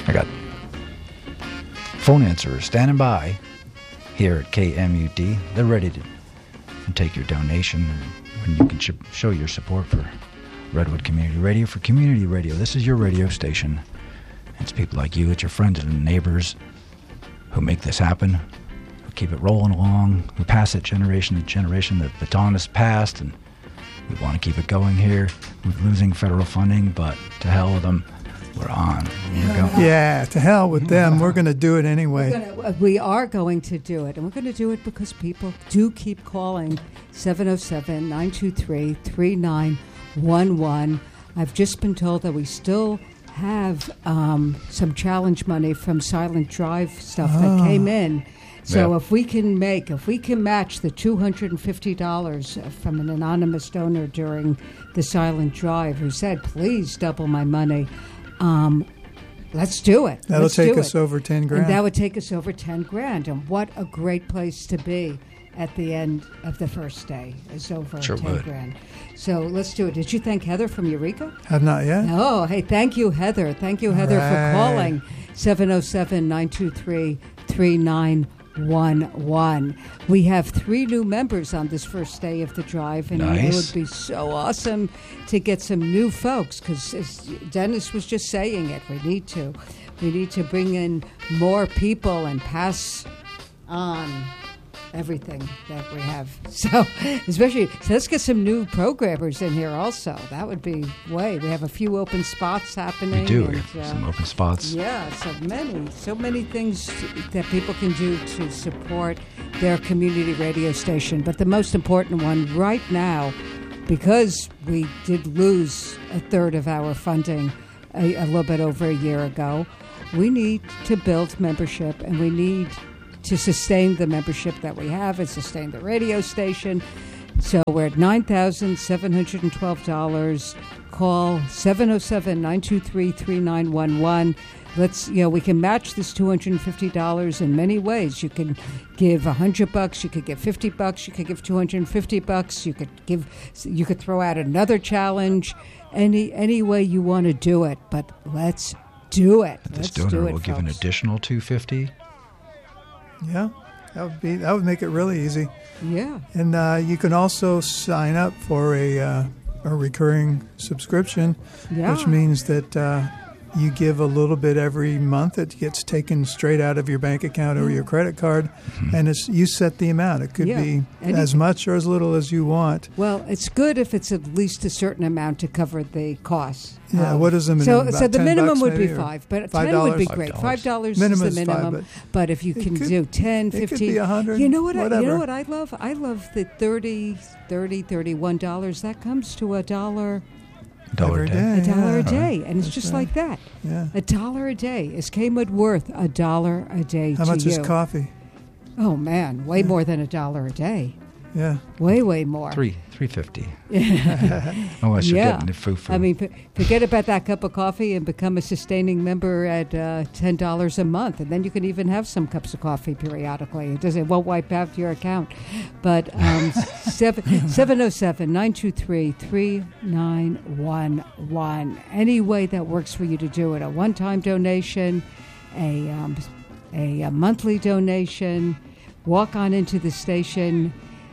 I got phone answerers standing by here at KMUD. They're ready to take your donation when you can show your support for Redwood Community Radio. For community radio, this is your radio station. It's people like you, it's your friends and neighbors who make this happen, who keep it rolling along, who pass it generation to generation. The baton is passed, and we want to keep it going here. We're losing federal funding, but to hell with them. We're on. Yeah, to hell with them. We're going to do it anyway. We are going to do it, and we're going to do it because people do keep calling 707-923-3911. I've just been told that we still have some challenge money from Silent Drive stuff that came in. So if we can match the $250 from an anonymous donor during the Silent Drive who said, please double my money, let's do it. That'll take us over 10 grand. And that would take us over 10 grand. And what a great place to be at the end of the first day. It's over 10 grand. So let's do it. Did you thank Heather from Eureka? Have not yet. Oh, hey, thank you, Heather. Thank you, Heather, for calling 707-923-3911. We have 3 new members on this first day of the drive, and it would be so awesome to get some new folks, because as Dennis was just saying it, we need to bring in more people and pass on everything that we have. So let's get some new programmers in here also. That would be we have a few open spots happening. We do. We have some open spots. Yeah, so many things that people can do to support their community radio station. But the most important one right now, because we did lose a third of our funding a little bit over a year ago, we need to build membership, and we need to sustain the membership that we have and sustain the radio station. So we're at $9,712. Call 707-923-3911. We can match this $250 in many ways. You can give $100, you could give $50, you could give $250, you could throw out another challenge, any way you want to do it. But let's do it. This donor will give an additional $250. Yeah, that would make it really easy. Yeah, and you can also sign up for a recurring subscription, which means that you give a little bit every month. It gets taken straight out of your bank account or your credit card, and you set the amount. It could be as much or as little as you want. Well, it's good if it's at least a certain amount to cover the costs. Yeah, what is the minimum? So the minimum would be maybe, $5, but $10 would be great. $5 is the minimum, but if you can do 10, 15, it could be 100. You know what I love? I love the $30, $31. That comes to $1 a day. $1 a day, and it's just like that. Yeah. $1 a day. Is Kmart worth $1 a day? How much is coffee? Oh man, way more than $1 a day. Yeah, way more. $3.50. Unless you're getting the foo-foo. I mean, forget about that cup of coffee and become a sustaining member at $10 a month, and then you can even have some cups of coffee periodically. It won't wipe out your account. But 707-923-3911. Any way that works for you to do it. A one-time donation, a monthly donation. Walk on into the station.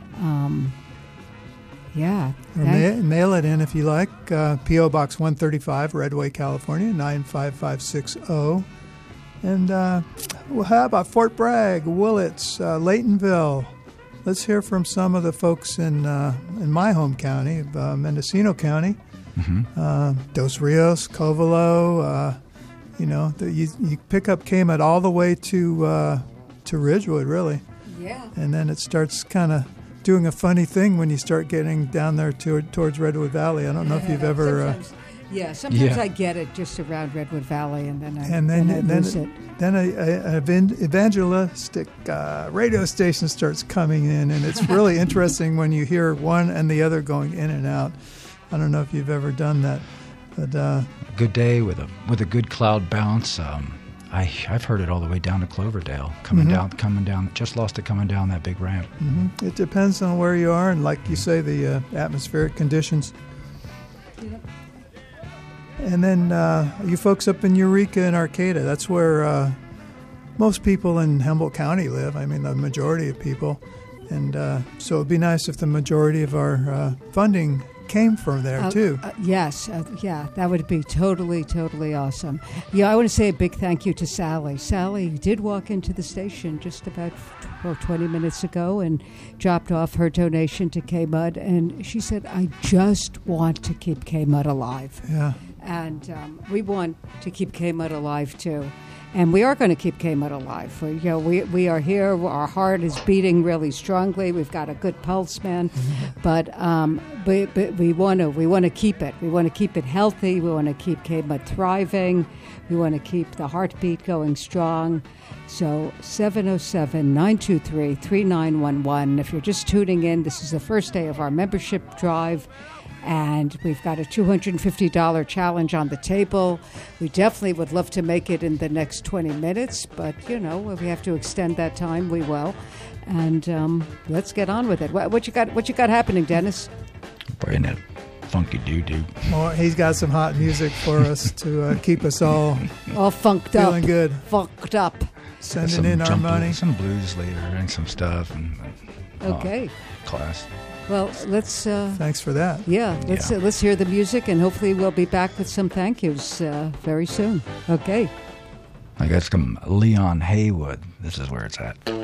Mail it in if you like. P.O. Box 135, Redway, California, 95560. And how about Fort Bragg, Willits, Laytonville? Let's hear from some of the folks in my home county, Mendocino County, Dos Rios, Covelo. You pick up Kmart all the way to Ridgewood, really. Yeah. And then it starts kind of doing a funny thing when you start getting down there towards Redwood Valley. I don't know if you've ever... Sometimes I get it just around Redwood Valley, and then I lose it. Then an evangelistic radio station starts coming in, and it's really interesting when you hear one and the other going in and out. I don't know if you've ever done that, but a good day with a good cloud bounce. I've heard it all the way down to Cloverdale, coming down. Just lost it coming down that big ramp. Mm-hmm. It depends on where you are, and like you say, the atmospheric conditions. And then you folks up in Eureka and Arcata, that's where most people in Humboldt County live. I mean, the majority of people. And so it'd be nice if the majority of our funding came from there, too. Yes. Yeah, that would be totally, totally awesome. Yeah, I want to say a big thank you to Sally. Sally did walk into the station just about 20 minutes ago and dropped off her donation to K-Mud. And she said, I just want to keep K-Mud alive. Yeah. And we want to keep K-Mud alive, too. And we are going to keep K-Mud alive. We are here. Our heart is beating really strongly. We've got a good pulse, man. But we want to keep it. We want to keep it healthy. We want to keep K-Mud thriving. We want to keep the heartbeat going strong. So 707-923-3911. If you're just tuning in, this is the first day of our membership drive. And we've got a $250 challenge on the table. We definitely would love to make it in the next 20 minutes, but, if we have to extend that time, we will. And let's get on with it. What you got happening, Dennis? Playing that funky doo-doo. Well, he's got some hot music for us to keep us all funked up. Feeling good. Funked up. Sending in our money. Some blues later and some stuff. And, okay. Class. Well, let's... Thanks for that. Yeah, let's hear the music, and hopefully we'll be back with some thank yous very soon. Okay. I got some Leon Haywood. This is where it's at.